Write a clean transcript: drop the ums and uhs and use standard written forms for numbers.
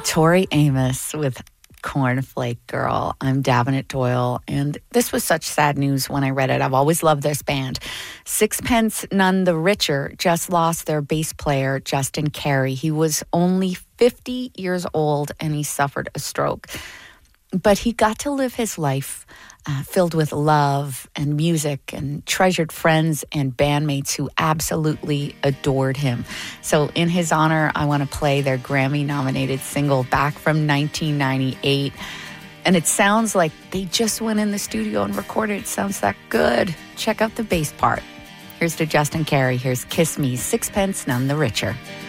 Tori Amos with Cornflake Girl. I'm Davenant Doyle, and this was such sad news when I read it. I've always loved this band. Sixpence None the Richer just lost their bass player, Justin Carey. He was only 50 years old, and he suffered a stroke. But he got to live his life filled with love and music and treasured friends and bandmates who absolutely adored him. So in his honor, I want to play their Grammy-nominated single back from 1998. And it sounds like they just went in the studio and recorded. It sounds that good. Check out the bass part. Here's to Justin Carey. Here's Kiss Me, Sixpence None the Richer.